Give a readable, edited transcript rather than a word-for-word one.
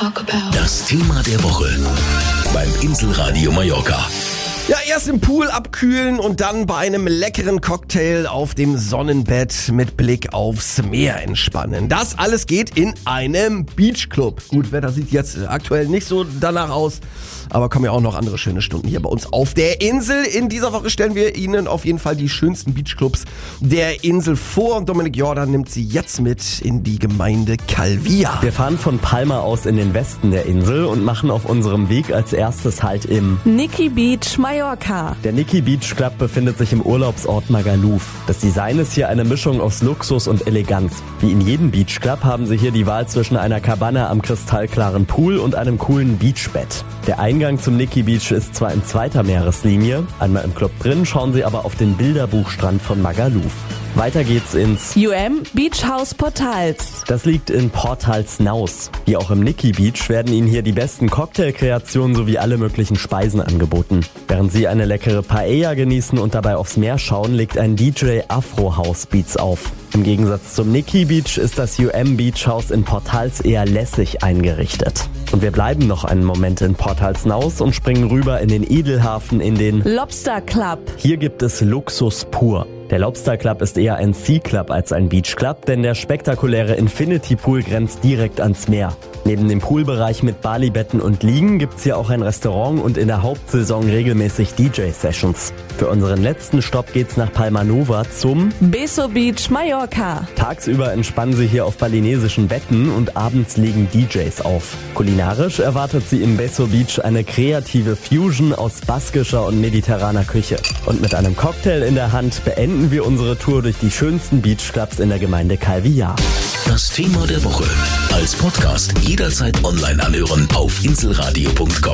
talk about. Das Thema der Woche beim Inselradio Mallorca. Ja, erst im Pool abkühlen und dann bei einem leckeren Cocktail auf dem Sonnenbett mit Blick aufs Meer entspannen. Das alles geht in einem Beachclub. Gut, Wetter sieht jetzt aktuell nicht so danach aus, aber kommen ja auch noch andere schöne Stunden hier bei uns auf der Insel. In dieser Woche stellen wir Ihnen auf jeden Fall die schönsten Beachclubs der Insel vor und Dominik Jordan nimmt Sie jetzt mit in die Gemeinde Calvia. Wir fahren von Palma aus in den Westen der Insel und machen auf unserem Weg als erstes Halt im Nikki Beach, Mallorca. Der Nikki Beach Club befindet sich im Urlaubsort Magaluf. Das Design ist hier eine Mischung aus Luxus und Eleganz. Wie in jedem Beach Club haben Sie hier die Wahl zwischen einer Cabana am kristallklaren Pool und einem coolen Beachbett. Der Eingang zum Nikki Beach ist zwar in zweiter Meereslinie, einmal im Club drin schauen Sie aber auf den Bilderbuchstrand von Magaluf. Weiter geht's ins Beach House Portals. Das liegt in Portalsnaus. Wie auch im Nikki Beach werden Ihnen hier die besten Cocktailkreationen sowie alle möglichen Speisen angeboten. Während Sie eine leckere Paella genießen und dabei aufs Meer schauen, legt ein DJ Afro House Beats auf. Im Gegensatz zum Nikki Beach ist das Beach House in Portals eher lässig eingerichtet. Und wir bleiben noch einen Moment in Portalsnaus und springen rüber in den Edelhafen in den Lobster Club. Hier gibt es Luxus pur. Der Lobster Club ist eher ein Sea Club als ein Beach Club, denn der spektakuläre Infinity Pool grenzt direkt ans Meer. Neben dem Poolbereich mit Balibetten und Liegen gibt's hier auch ein Restaurant und in der Hauptsaison regelmäßig DJ-Sessions. Für unseren letzten Stopp geht's nach Palma Nova zum Beso Beach, Mallorca. Tagsüber entspannen Sie hier auf balinesischen Betten und abends legen DJs auf. Kulinarisch erwartet Sie im Beso Beach eine kreative Fusion aus baskischer und mediterraner Küche. Und mit einem Cocktail in der Hand beenden wir unsere Tour durch die schönsten Beachclubs in der Gemeinde Calvia. Das Thema der Woche als Podcast jederzeit online anhören auf inselradio.com.